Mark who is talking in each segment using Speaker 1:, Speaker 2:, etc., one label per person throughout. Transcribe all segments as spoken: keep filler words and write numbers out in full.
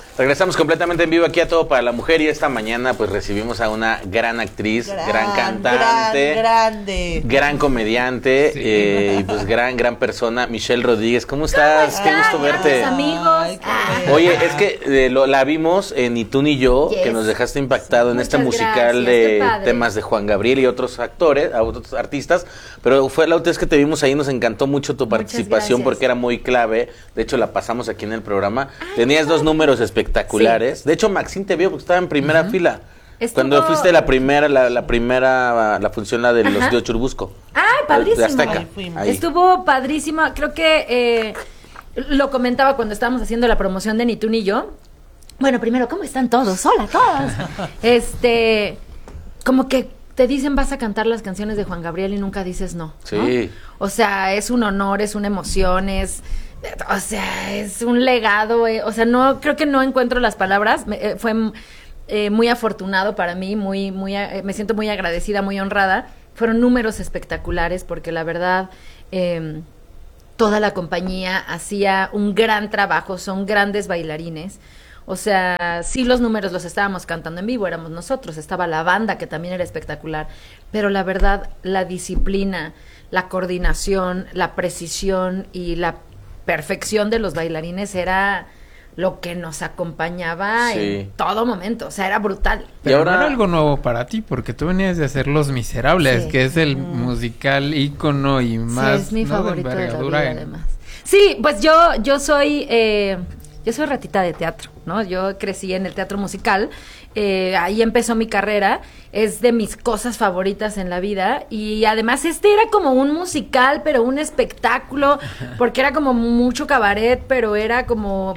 Speaker 1: Regresamos completamente en vivo aquí a Todo para la Mujer y esta mañana pues recibimos a una gran actriz, gran, gran cantante,
Speaker 2: gran, grande.
Speaker 1: gran comediante sí. eh, y pues gran, gran persona, Michelle Rodríguez. ¿Cómo estás?
Speaker 3: ¿Cómo
Speaker 1: Qué gusto verte.
Speaker 3: amigos. Ay,
Speaker 1: Oye, es que eh, lo, la vimos en Ni tú ni yo, yes. que nos dejaste impactado sí, en este musical de temas de Juan Gabriel y otros actores, otros artistas, pero fue la última vez que te vimos ahí, nos encantó mucho tu participación porque era muy clave. De hecho, la pasamos aquí en el programa. Ay, Tenías dos números espectaculares. espectaculares. Sí. De hecho, Maxine te vio porque estaba en primera uh-huh. fila. Estuvo... Cuando fuiste la primera, la, la primera, la función la de Ajá. los de Churubusco.
Speaker 3: ¡Ah, padrísimo! Ahí Ahí. Estuvo padrísimo. Creo que eh, lo comentaba cuando estábamos haciendo la promoción de Ni tú ni yo. Bueno, primero, ¿cómo están todos? Hola, todos. este, como que te dicen vas a cantar las canciones de Juan Gabriel y nunca dices no.
Speaker 1: Sí.
Speaker 3: ¿no? O sea, es un honor, es una emoción, es... O sea, es un legado, eh, o sea, no, creo que no encuentro las palabras, me, eh, fue eh, muy afortunado para mí, muy, muy, eh, me siento muy agradecida, muy honrada, fueron números espectaculares porque la verdad, eh, toda la compañía hacía un gran trabajo, son grandes bailarines, o sea, sí los números los estábamos cantando en vivo, éramos nosotros, estaba la banda que también era espectacular, pero la verdad, la disciplina, la coordinación, la precisión y la perfección de los bailarines era lo que nos acompañaba sí. en todo momento, o sea, era brutal.
Speaker 4: Pero y ahora era algo nuevo para ti, porque tú venías de hacer Los Miserables, sí. que es el mm. musical ícono y más,
Speaker 3: sí, es mi
Speaker 4: ¿no?
Speaker 3: favorito de, de la vida,
Speaker 4: en...
Speaker 3: además. Sí, pues yo, yo soy, eh, yo soy ratita de teatro, ¿no? Yo crecí en el teatro musical, eh, ahí empezó mi carrera, es de mis cosas favoritas en la vida y además este era como un musical, pero un espectáculo, porque era como mucho cabaret, pero era como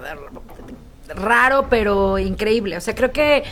Speaker 3: raro, pero increíble. O sea, creo que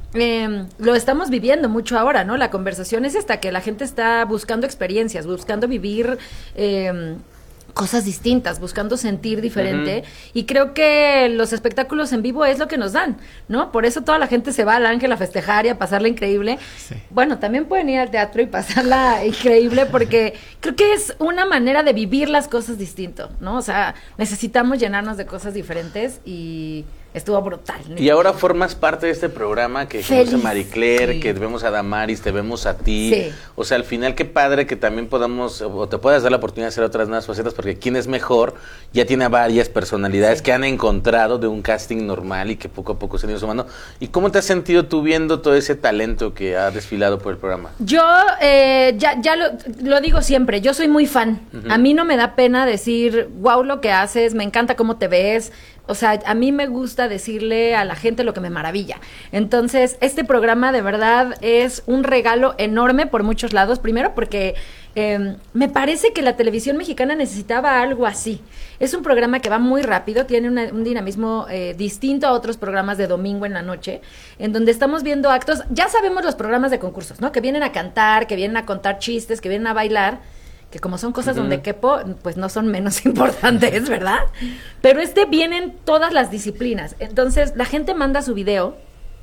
Speaker 3: eh, lo estamos viviendo mucho ahora, ¿no? La conversación es esta, que la gente está buscando experiencias, buscando vivir... Eh, cosas distintas, buscando sentir diferente, uh-huh. y creo que los espectáculos en vivo es lo que nos dan, ¿no? Por eso toda la gente se va al Ángel a festejar y a pasarla increíble. Sí. Bueno, también pueden ir al teatro y pasarla increíble porque creo que es una manera de vivir las cosas distinto, ¿no? O sea, necesitamos llenarnos de cosas diferentes y estuvo brutal. ¿No?
Speaker 1: Y ahora formas parte de este programa que dijimos a Marie Claire, sí. que vemos a Damaris, te vemos a ti. Sí. O sea, al final qué padre que también podamos, o te puedas dar la oportunidad de hacer otras nuevas facetas, porque quién es mejor ya tiene varias personalidades sí. que han encontrado de un casting normal y que poco a poco se han ido sumando. ¿Y cómo te has sentido tú viendo todo ese talento que ha desfilado por el programa?
Speaker 3: Yo eh, ya, ya lo, lo digo siempre, yo soy muy fan. Uh-huh. A mí no me da pena decir, wow, lo que haces, me encanta cómo te ves. O sea, a mí me gusta decirle a la gente lo que me maravilla. Entonces, este programa de verdad es un regalo enorme por muchos lados. Primero porque eh, me parece que la televisión mexicana necesitaba algo así. Es un programa que va muy rápido, tiene una, un dinamismo eh, distinto a otros programas de domingo en la noche, en donde estamos viendo actos. Ya sabemos los programas de concursos, ¿no? Que vienen a cantar, que vienen a contar chistes, que vienen a bailar, que como son cosas uh-huh. donde quepo, pues no son menos importantes, ¿verdad? Pero este vienen todas las disciplinas. Entonces, la gente manda su video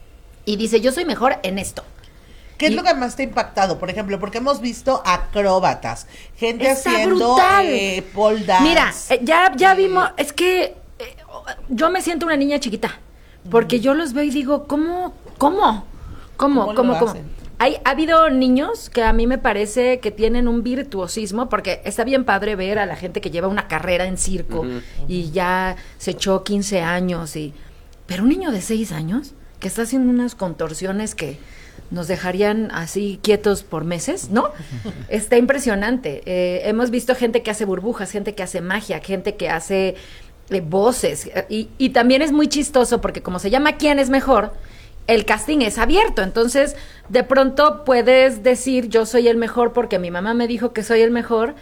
Speaker 3: y dice, yo soy mejor en esto.
Speaker 2: ¿Qué es
Speaker 3: y,
Speaker 2: lo que más te ha impactado? Por ejemplo, porque hemos visto acróbatas, gente
Speaker 3: está
Speaker 2: haciendo eh, pole dance.
Speaker 3: Mira, eh, ya, ya eh, vimos, es que eh, yo me siento una niña chiquita, porque uh-huh. yo los veo y digo, ¿cómo? ¿Cómo? ¿Cómo? ¿Cómo? ¿Cómo? ¿Cómo? Hay, ha habido niños que a mí me parece que tienen un virtuosismo, porque está bien padre ver a la gente que lleva una carrera en circo uh-huh. y ya se echó quince años, y pero un niño de seis años que está haciendo unas contorsiones que nos dejarían así quietos por meses, ¿no? Está impresionante. Eh, hemos visto gente que hace burbujas, gente que hace magia, gente que hace eh, voces, y, y también es muy chistoso porque como se llama ¿Quién es mejor?, el casting es abierto, entonces de pronto puedes decir yo soy el mejor porque mi mamá me dijo que soy el mejor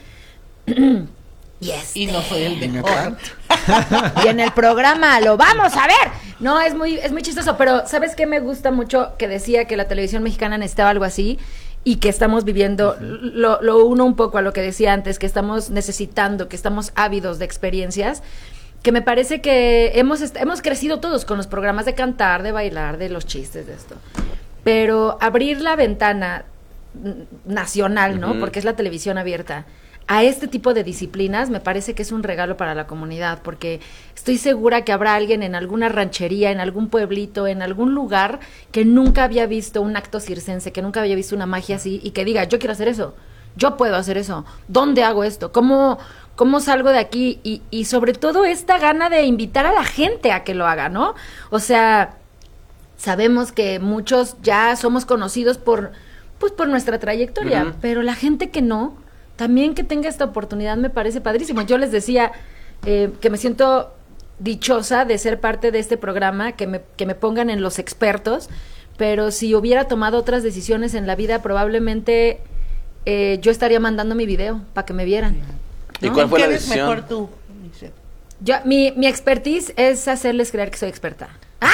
Speaker 3: y, este,
Speaker 2: y no soy el mejor
Speaker 3: y en el programa lo vamos a ver. No, es muy, es muy chistoso, pero ¿sabes qué me gusta mucho? Que decía que la televisión mexicana necesitaba algo así y que estamos viviendo, uh-huh. lo, lo uno un poco a lo que decía antes, que estamos necesitando, que estamos ávidos de experiencias, que me parece que hemos est- hemos crecido todos con los programas de cantar, de bailar, de los chistes, de esto. Pero abrir la ventana nacional, ¿no? Uh-huh. Porque es la televisión abierta, a este tipo de disciplinas, me parece que es un regalo para la comunidad, porque estoy segura que habrá alguien en alguna ranchería, en algún pueblito, en algún lugar que nunca había visto un acto circense, que nunca había visto una magia así y que diga, yo quiero hacer eso, yo puedo hacer eso, ¿dónde hago esto? ¿Cómo, cómo salgo de aquí? Y, y sobre todo esta gana de invitar a la gente a que lo haga, ¿no? O sea, sabemos que muchos ya somos conocidos por, pues, por nuestra trayectoria, uh-huh. pero la gente que no, también que tenga esta oportunidad me parece padrísimo. Yo les decía eh, que me siento dichosa de ser parte de este programa, que me, que me pongan en los expertos, pero si hubiera tomado otras decisiones en la vida, probablemente eh, yo estaría mandando mi video para que me vieran, ¿no?
Speaker 1: ¿Y cuál fue
Speaker 2: ¿Qué
Speaker 1: la
Speaker 2: eres
Speaker 1: decisión?
Speaker 2: mejor tú?
Speaker 3: Yo, mi, mi expertise es hacerles creer que soy experta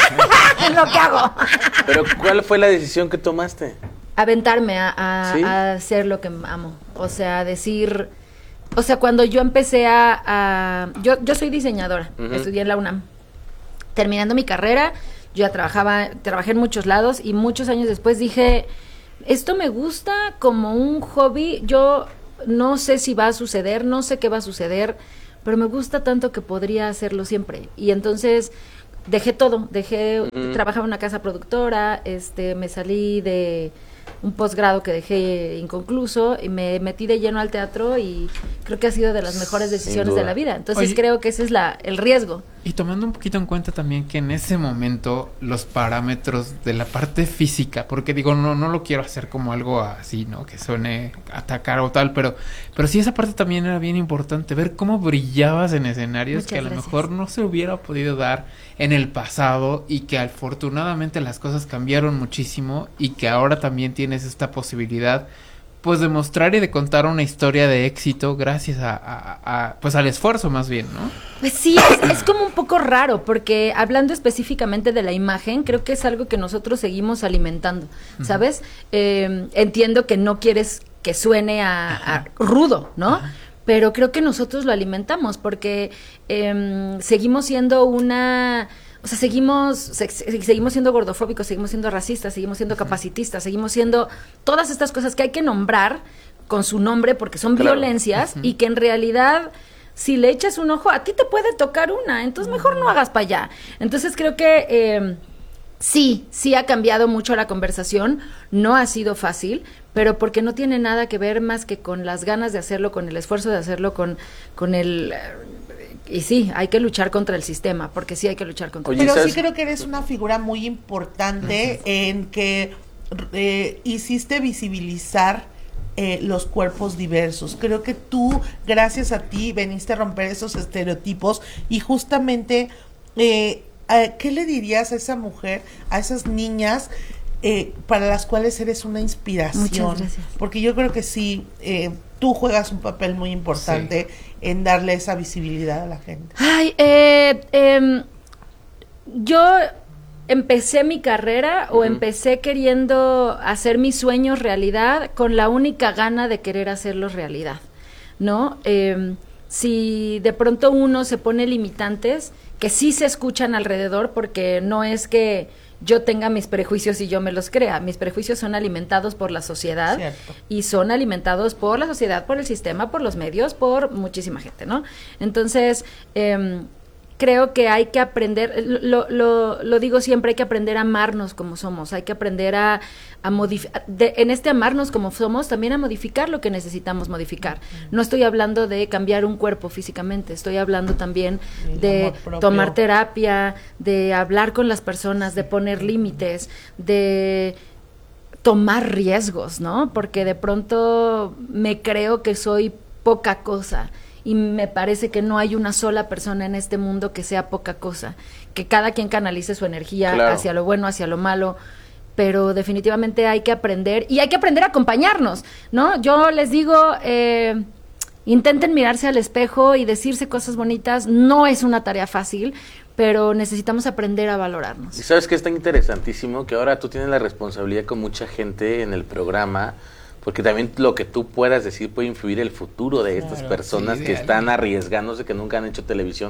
Speaker 3: en lo que hago.
Speaker 1: Pero ¿cuál fue la decisión que tomaste?
Speaker 3: Aventarme a, a, ¿Sí? a hacer lo que amo, o sea, decir, o sea, cuando yo empecé a, a yo, yo soy diseñadora, uh-huh. estudié en la UNAM, terminando mi carrera, yo ya trabajaba, trabajé en muchos lados y muchos años después dije, esto me gusta como un hobby, yo no sé si va a suceder, no sé qué va a suceder, pero me gusta tanto que podría hacerlo siempre, y entonces dejé todo, dejé, uh-huh. trabajaba en una casa productora, este, me salí de un posgrado que dejé inconcluso y me metí de lleno al teatro y creo que ha sido de las mejores decisiones de la vida. Entonces Oye, creo que ese es la el riesgo.
Speaker 4: Y tomando un poquito en cuenta también que en ese momento los parámetros de la parte física, porque digo, no no lo quiero hacer como algo así, ¿no? Que suene atacar o tal, pero pero sí esa parte también era bien importante, ver cómo brillabas en escenarios. Muchas que a gracias. Lo mejor no se hubiera podido dar en el pasado y que afortunadamente las cosas cambiaron muchísimo y que ahora también tienes esta posibilidad pues de mostrar y de contar una historia de éxito gracias a, a, a pues al esfuerzo más bien, ¿no?
Speaker 3: Pues sí, es, es como un poco raro porque hablando específicamente de la imagen, creo que es algo que nosotros seguimos alimentando, ¿sabes? Uh-huh. Eh, entiendo que no quieres que suene a, a rudo, ¿no? Uh-huh. Pero creo que nosotros lo alimentamos porque eh, seguimos siendo una... O sea, seguimos se, seguimos siendo gordofóbicos, seguimos siendo racistas, seguimos siendo capacitistas, seguimos siendo todas estas cosas que hay que nombrar con su nombre porque son claro. violencias uh-huh. y que en realidad si le echas un ojo a ti te puede tocar una, entonces mejor no hagas para allá. Entonces creo que eh, sí, sí ha cambiado mucho la conversación, no ha sido fácil, pero porque no tiene nada que ver más que con las ganas de hacerlo, con el esfuerzo de hacerlo, con, con el... Y sí, hay que luchar contra el sistema, porque sí hay que luchar contra
Speaker 2: Oye,
Speaker 3: el
Speaker 2: sistema. Pero sí creo que eres una figura muy importante uh-huh. en que eh, hiciste visibilizar eh, los cuerpos diversos. Creo que tú, gracias a ti, veniste a romper esos estereotipos y justamente, eh, eh, ¿qué le dirías a esa mujer, a esas niñas eh, para las cuales eres una inspiración?
Speaker 3: Muchas gracias.
Speaker 2: Porque yo creo que sí, eh, tú juegas un papel muy importante sí. en darle esa visibilidad a la gente.
Speaker 3: Ay, eh, eh, yo empecé mi carrera uh-huh. o empecé queriendo hacer mis sueños realidad con la única gana de querer hacerlos realidad, ¿no? Eh, si de pronto uno se pone limitantes, que sí se escuchan alrededor, porque no es que yo tenga mis prejuicios y yo me los crea. Mis prejuicios son alimentados por la sociedad. Cierto. Y son alimentados por la sociedad, por el sistema, por los medios, por muchísima gente, ¿no? Entonces, eh, creo que hay que aprender, lo, lo, lo digo siempre, hay que aprender a amarnos como somos, hay que aprender a, a modificar, en este amarnos como somos, también a modificar lo que necesitamos modificar. No estoy hablando de cambiar un cuerpo físicamente, estoy hablando también de tomar terapia, de hablar con las personas, de poner límites, de tomar riesgos, ¿no? Porque de pronto me creo que soy poca cosa. Y me parece que no hay una sola persona en este mundo que sea poca cosa, que cada quien canalice su energía claro. hacia lo bueno, hacia lo malo, pero definitivamente hay que aprender, y hay que aprender a acompañarnos, ¿no? Yo les digo, eh, intenten mirarse al espejo y decirse cosas bonitas, no es una tarea fácil, pero necesitamos aprender a valorarnos.
Speaker 1: Y sabes que es tan interesantísimo que ahora tú tienes la responsabilidad con mucha gente en el programa, porque también lo que tú puedas decir puede influir el futuro de estas claro, personas sí, que están arriesgándose, que nunca han hecho televisión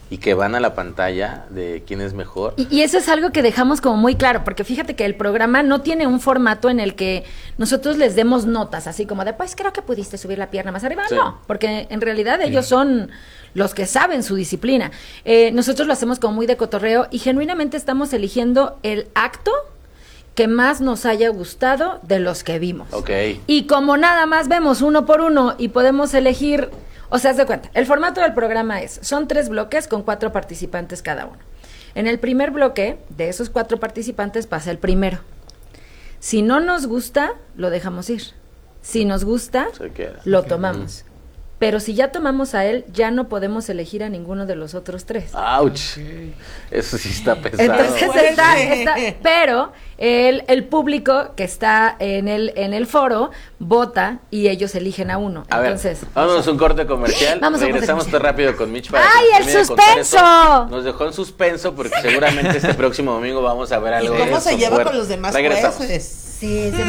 Speaker 1: y que van a la pantalla de quién es mejor.
Speaker 3: Y, y eso es algo que dejamos como muy claro, porque fíjate que el programa no tiene un formato en el que nosotros les demos notas, así como de, pues creo que pudiste subir la pierna más arriba. Sí. No, porque en realidad ellos son los que saben su disciplina. Eh, nosotros lo hacemos como muy de cotorreo y genuinamente estamos eligiendo el acto que más nos haya gustado de los que vimos.
Speaker 1: Okay.
Speaker 3: Y como nada más vemos uno por uno y podemos elegir... O sea, haz de cuenta, el formato del programa es, son tres bloques con cuatro participantes cada uno. En el primer bloque, de esos cuatro participantes, pasa el primero. Si no nos gusta, lo dejamos ir. Si nos gusta, lo tomamos. Mm. Pero si ya tomamos a él, ya no podemos elegir a ninguno de los otros tres.
Speaker 1: ¡Auch! Eso sí está pesado.
Speaker 3: Entonces está, está, pero el, el público que está en el en el foro vota y ellos eligen a uno.
Speaker 1: A
Speaker 3: Entonces,
Speaker 1: ver, vámonos a un corte comercial.
Speaker 3: Vamos
Speaker 1: Regresamos todo rápido con Mitch para
Speaker 3: ¡ay, el suspenso!
Speaker 1: Nos dejó en suspenso porque seguramente este próximo domingo vamos a ver algo.
Speaker 2: ¿Cómo se lleva con los demás
Speaker 1: jueces?
Speaker 2: jueces?
Speaker 3: Sí,